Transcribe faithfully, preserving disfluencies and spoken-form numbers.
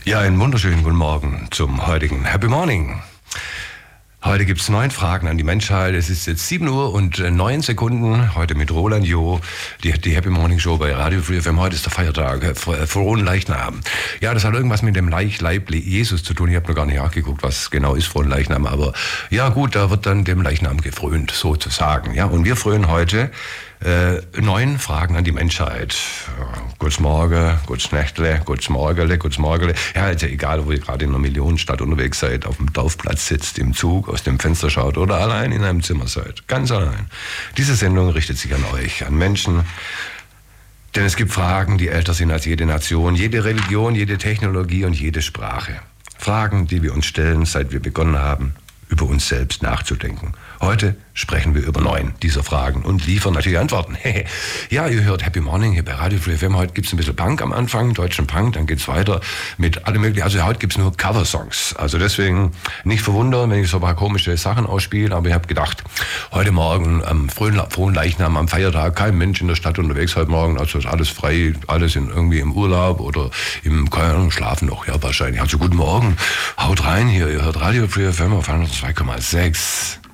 Ja, einen wunderschönen guten Morgen zum heutigen Happy Morning. Heute gibt es neun Fragen an die Menschheit. Es ist jetzt sieben Uhr und neun Sekunden. Heute mit Roland Jo, die, die Happy Morning Show bei Radio Free F M. Heute ist der Feiertag, frohen Leichnam. Ja, das hat irgendwas mit dem Leich, Leib Jesus zu tun. Ich habe noch gar nicht nachgeguckt, was genau ist frohen Leichnam. Aber ja gut, da wird dann dem Leichnam gefrönt, sozusagen. Ja, und wir frönen heute äh, neun Fragen an die Menschheit. Ja, gutes Morgen, gutes Nächtle, gutes Morgele, gutes Morgele. Ja, ist ja egal, wo ihr gerade in einer Millionenstadt unterwegs seid, auf dem Dorfplatz sitzt, im Zug, aus dem Fenster schaut oder allein in einem Zimmer seid. Ganz allein. Diese Sendung richtet sich an euch, an Menschen. Denn es gibt Fragen, die älter sind als jede Nation, jede Religion, jede Technologie und jede Sprache. Fragen, die wir uns stellen, seit wir begonnen haben, über uns selbst nachzudenken. Heute sprechen wir über neun dieser Fragen und liefern natürlich Antworten. Ja, ihr hört Happy Morning hier bei Radio Free F M. Heute gibt es ein bisschen Punk am Anfang, deutschen Punk, dann geht's weiter mit allem möglichen. Also heute gibt es nur Coversongs. Also deswegen nicht verwundern, wenn ich so ein paar komische Sachen ausspiele, aber ich habe gedacht, heute Morgen am frohen, frohen Leichnam, am Feiertag, kein Mensch in der Stadt unterwegs heute Morgen, also ist alles frei, alles in, irgendwie im Urlaub oder im, keine Ahnung, schlafen noch, ja wahrscheinlich. Also guten Morgen, haut rein hier, ihr hört Radio Free F M auf zwei Komma sechs.